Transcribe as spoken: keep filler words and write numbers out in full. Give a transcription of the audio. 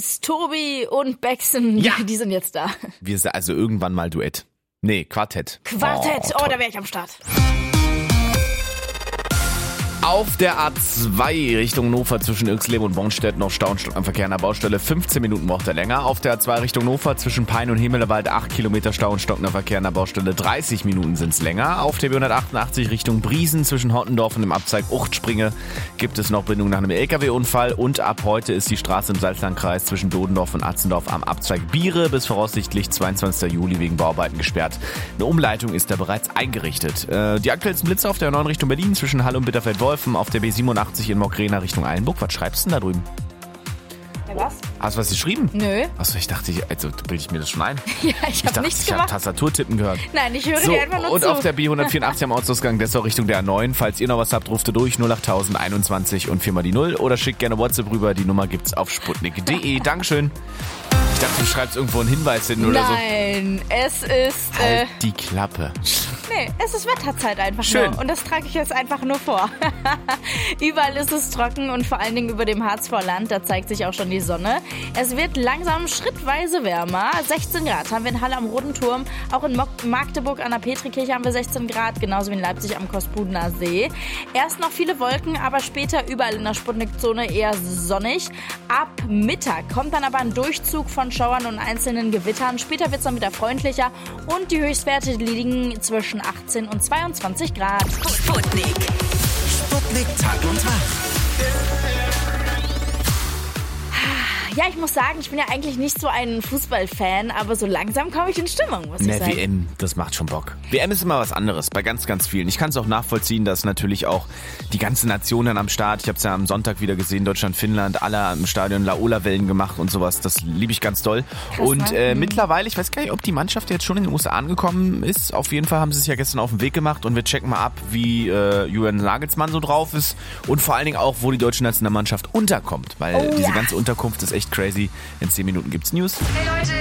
Jungs, Tobi und Baxen, Ja. die sind jetzt da. Wir sind also irgendwann mal Duett. Nee, Quartett. Quartett, Oh, oh, da wäre ich am Start. Auf der A zwei Richtung Hannover zwischen Irxleben und Bornstedt noch Stau und Stock am Verkehr an der Baustelle. fünfzehn Minuten braucht er länger. Auf der A zwei Richtung Hannover zwischen Pein und Himmelwald acht Kilometer Stau und stockender Verkehr an der Baustelle. dreißig Minuten sind's länger. Auf der B hundertachtundachtzig Richtung Briesen zwischen Hottendorf und dem Abzweig Uchtspringe gibt es noch Bindung nach einem L K W-Unfall. Und ab heute ist die Straße im Salzlandkreis zwischen Dodendorf und Atzendorf am Abzweig Biere bis voraussichtlich zweiundzwanzigsten Juli wegen Bauarbeiten gesperrt. Eine Umleitung ist da bereits eingerichtet. Äh, die aktuellsten Blitze auf der neuen Richtung Berlin zwischen Halle und Bitterfeld-Wolfen, auf der B siebenundachtzig in Mockrena Richtung Eilenburg. Was schreibst du denn da drüben? Ja, was? Hast du was geschrieben? Nö. Achso, ich dachte, ich, also bilde ich mir das schon ein. Ja, ich Ich habe dachte, nichts ich habe gemacht. Tastaturtippen gehört. Nein, ich höre So, dir einfach nur und zu. auf der B hundertvierundachtzig am Ortsausgang Dessau Richtung der A neun. Falls ihr noch was habt, ruft ihr durch null acht null null einundzwanzig und viermal die null oder schickt gerne WhatsApp rüber. Die Nummer gibt's auf sputnik punkt de. Dankeschön. Ich dachte, du schreibst irgendwo einen Hinweis hin oder Nein, es ist... so. Äh, Halt die Klappe. nee, es ist Wetterzeit einfach Schön. nur. Und das trage ich jetzt einfach nur vor. Überall ist es trocken und vor allen Dingen über dem Harzvorland, Land, da zeigt sich auch schon die Sonne. Es wird langsam schrittweise wärmer. sechzehn Grad haben wir in Halle am Roten Turm. Auch in Magdeburg an der Petrikirche haben wir sechzehn Grad, genauso wie in Leipzig am Kospudener See. Erst noch viele Wolken, aber später überall in der Sputnik-Zone eher sonnig. Ab Mittag kommt dann aber ein Durchzug von Schauern und einzelnen Gewittern. Später wird es dann wieder freundlicher und die Höchstwerte liegen zwischen achtzehn und zweiundzwanzig Grad. Sputnik. Sputnik Tag und Tag. Ja, ich muss sagen, ich bin ja eigentlich nicht so ein Fußballfan, aber so langsam komme ich in Stimmung, muss ich Ne, sagen. W M, das macht schon Bock. W M ist immer was anderes, bei ganz, ganz vielen. Ich kann es auch nachvollziehen, dass natürlich auch die ganze Nation dann am Start, ich habe es ja am Sonntag wieder gesehen, Deutschland, Finnland, alle am Stadion Laola-Wellen gemacht und sowas. Das liebe ich ganz doll. Krass, und ne? äh, Mhm. mittlerweile, ich weiß gar nicht, ob die Mannschaft jetzt schon in den U S A angekommen ist. Auf jeden Fall haben sie es ja gestern auf den Weg gemacht und wir checken mal ab, wie äh, Julian Nagelsmann so drauf ist und vor allen Dingen auch, wo die deutsche Nationalmannschaft unterkommt, weil Oh, diese ja. ganze Unterkunft ist echt crazy. In zehn Minuten gibt's News. Hey Leute,